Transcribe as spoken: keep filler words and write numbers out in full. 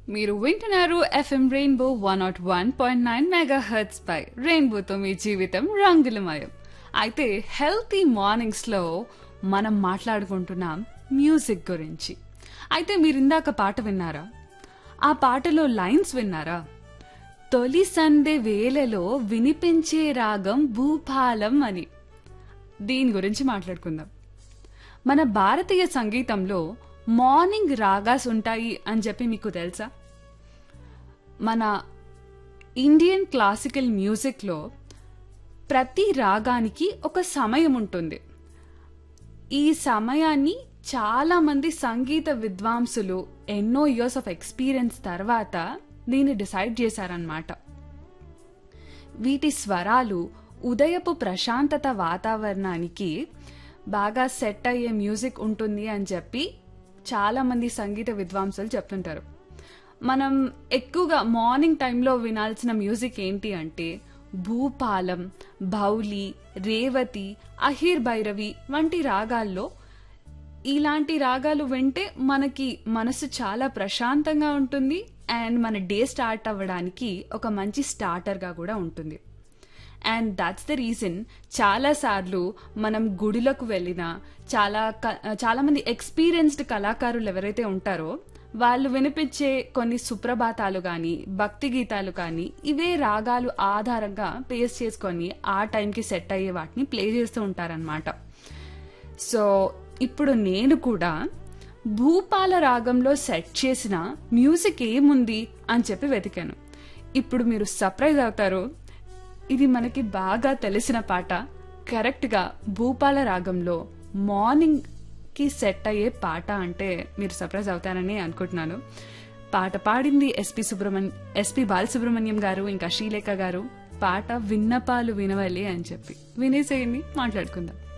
మీరు వింటున్నారు FM rainbow one not one point nine mega hertz పై రెయిన్బోతో మీ జీవితం రంగులమయం. అయితే హెల్తీ మార్నింగ్స్ లో మనం మాట్లాడుకుంటున్నాం మ్యూజిక్ గురించి. అయితే మీరు ఇందాక పాట విన్నారా? ఆ పాటలో లైన్స్ విన్నారా? తొలి సందే వేళలో వినిపించే రాగం భూపాలం అని. దీని గురించి మాట్లాడుకుందాం. మన భారతీయ సంగీతంలో మార్నింగ్ రాగాస్ ఉంటాయి అని చెప్పి మీకు తెలుసా? మన ఇండియన్ క్లాసికల్ మ్యూజిక్లో ప్రతి రాగానికి ఒక సమయం ఉంటుంది. ఈ సమయాన్ని చాలా మంది సంగీత విద్వాంసులు ఎన్నో ఇయర్స్ ఆఫ్ ఎక్స్పీరియన్స్ తర్వాత దీన్ని డిసైడ్ చేశారన్నమాట. వీటి స్వరాలు ఉదయపు ప్రశాంతత వాతావరణానికి బాగా సెట్ అయ్యే మ్యూజిక్ ఉంటుంది అని చెప్పి చాలా మంది సంగీత విద్వాంసులు చెప్తుంటారు. మనం ఎక్కువగా మార్నింగ్ టైంలో వినాల్సిన మ్యూజిక్ ఏంటి అంటే భూపాలం, భౌలి, రేవతి, అహిర్ భైరవి వంటి రాగాల్లో ఇలాంటి రాగాలు వింటే మనకి మనసు చాలా ప్రశాంతంగా ఉంటుంది అండ్ మన డే స్టార్ట్ అవ్వడానికి ఒక మంచి స్టార్టర్గా కూడా ఉంటుంది. అండ్ దాట్స్ ద రీజన్ చాలా సార్లు మనం గుడిలకు వెళ్ళినా చాలా చాలా మంది ఎక్స్పీరియన్స్డ్ కళాకారులు ఎవరైతే ఉంటారో వాళ్ళు వినిపించే కొన్ని సుప్రభాతాలు కానీ భక్తి గీతాలు కానీ ఇవే రాగాలు ఆధారంగా పేస్ చేసుకొని ఆ టైంకి సెట్ అయ్యే వాటిని ప్లే చేస్తూ ఉంటారనమాట. సో ఇప్పుడు నేను కూడా భూపాల రాగంలో సెట్ చేసిన మ్యూజిక్ ఏముంది అని చెప్పి వెతికాను. ఇప్పుడు మీరు సర్ప్రైజ్ అవుతారు. ఇది మనకి బాగా తెలిసిన పాట, కరెక్ట్గా భూపాల రాగంలో మార్నింగ్ కి సెట్ అయ్యే పాట అంటే మీరు సర్ప్రైజ్ అవుతారని అనుకుంటున్నాను. పాట పాడింది ఎస్పి సుబ్రహ్మణ్యం ఎస్పి బాలసుబ్రహ్మణ్యం గారు ఇంకా శ్రీలేఖ గారు. పాట విన్నపాలు వినవలి అని చెప్పి వినేసేయండి, మాట్లాడుకుందాం.